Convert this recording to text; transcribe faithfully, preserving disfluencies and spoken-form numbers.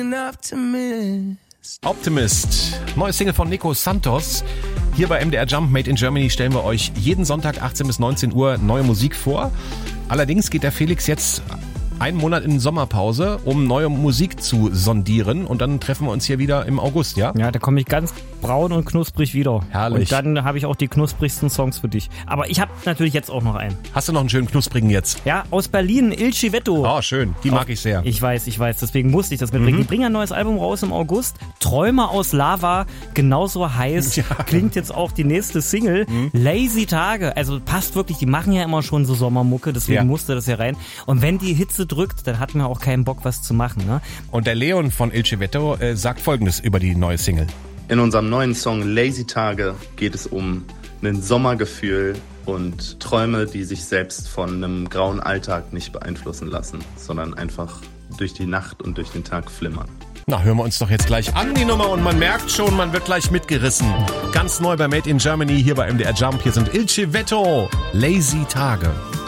Optimist, neue Single von Nico Santos. Hier bei M D R Jump Made in Germany stellen wir euch jeden Sonntag achtzehn bis neunzehn Uhr neue Musik vor. Allerdings geht der Felix jetzt einen Monat in Sommerpause, um neue Musik zu sondieren. Und dann treffen wir uns hier wieder im August, ja? Ja, da komme ich ganz braun und knusprig wieder. Herrlich. Und dann habe ich auch die knusprigsten Songs für dich. Aber ich habe natürlich jetzt auch noch einen. Hast du noch einen schönen knusprigen jetzt? Ja, aus Berlin, Il Civetto. Oh, schön. Die mag Auch, ich sehr. Ich weiß, ich weiß. Deswegen musste ich das mitbringen. Mhm. Die bringen ein neues Album raus im August. Träume aus Lava, genauso heiß. Ja. Klingt jetzt auch die nächste Single. Mhm. Lazy Tage. Also passt wirklich. Die machen ja immer schon so Sommermucke. Deswegen ja. musste das ja rein. Und wenn die Hitze drückt, dann hatten wir auch keinen Bock, was zu machen. Ne? Und der Leon von Il Civetto äh, sagt Folgendes über die neue Single. In unserem neuen Song Lazy Tage geht es um ein Sommergefühl und Träume, die sich selbst von einem grauen Alltag nicht beeinflussen lassen, sondern einfach durch die Nacht und durch den Tag flimmern. Na, hören wir uns doch jetzt gleich an, die Nummer, und man merkt schon, man wird gleich mitgerissen. Ganz neu bei Made in Germany, hier bei M D R Jump. Hier sind Il Civetto, Lazy Tage.